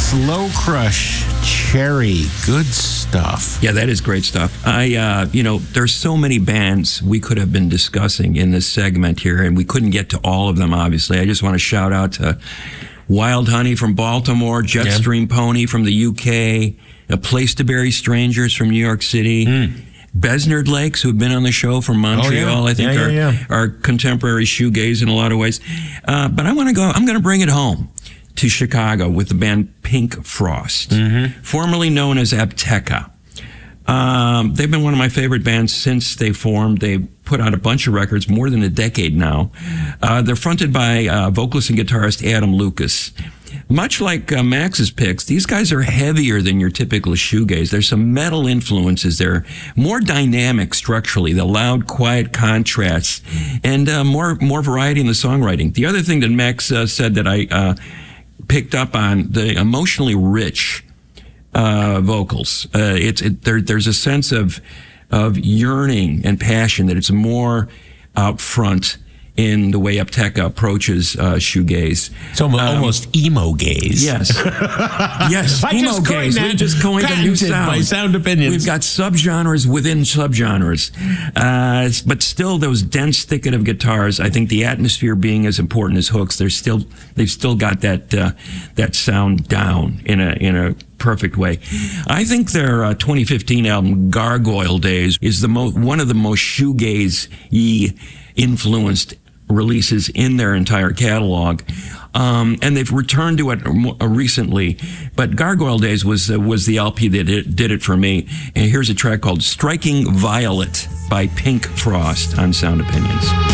Slow Crush Cherry. Good stuff. Yeah, that is great stuff. There's so many bands we could have been discussing in this segment here, and we couldn't get to all of them, obviously. I just want to shout out to Wild Honey from Baltimore, Jetstream Pony from the UK, A Place to Bury Strangers from New York City, Besnard Lakes, who've been on the show from Montreal, I think are contemporary shoegaze in a lot of ways. But I'm going to bring it home to Chicago with the band Pink Frost, formerly known as Apteca. They've been one of my favorite bands since they formed. They put out a bunch of records, more than a decade now. They're fronted by vocalist and guitarist Adam Lucas. Much like Max's picks, these guys are heavier than your typical shoegaze. There's some metal influences there, more dynamic structurally, the loud, quiet contrasts, and more variety in the songwriting. The other thing that Max said that I picked up on, the emotionally rich vocals. There's a sense of yearning and passion that it's more out front in the way Apteca approaches shoegaze. It's almost emo gaze. Yes. Yes, emo gaze. We just coined a new sound. By Sound Opinions. We've got subgenres within subgenres. But still, those dense thicket of guitars, I think the atmosphere being as important as hooks, they've still got that sound down in a perfect way. I think their 2015 album Gargoyle Days is one of the most shoegaze-y influenced releases in their entire catalog, and they've returned to it recently. But Gargoyle Days was the LP that did it for me. And here's a track called "Striking Violet" by Pink Frost on Sound Opinions.